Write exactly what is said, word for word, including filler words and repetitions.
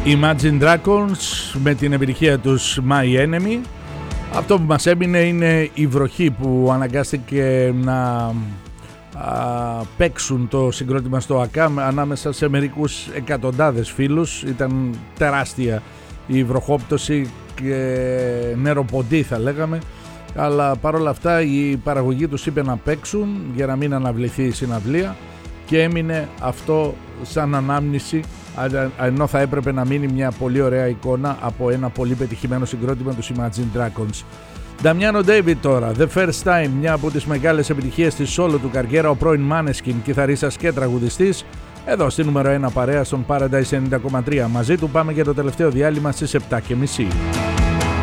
Imagine Dragons με την επιτυχία τους My Enemy. Αυτό που μας έμεινε είναι η βροχή που αναγκάστηκε να α, παίξουν το συγκρότημα στο ΑΚΑ ανάμεσα σε μερικούς εκατοντάδες φίλους. Ήταν τεράστια η βροχόπτωση και νεροποντή θα λέγαμε, αλλά παρόλα αυτά η παραγωγή τους είπε να παίξουν για να μην αναβληθεί η συναυλία και έμεινε αυτό σαν ανάμνηση, ενώ θα έπρεπε να μείνει μια πολύ ωραία εικόνα από ένα πολύ πετυχημένο συγκρότημα του Imagine Dragons. Damiano David τώρα, The First Time, μια από τις μεγάλες επιτυχίες της solo του καριέρα, ο πρώην Maneskin, κιθαρίστας και τραγουδιστής, εδώ στη νούμερο ένα παρέα στον Paradise ενενήντα κόμμα τρία. Μαζί του πάμε για το τελευταίο διάλειμμα στις επτά και μισή.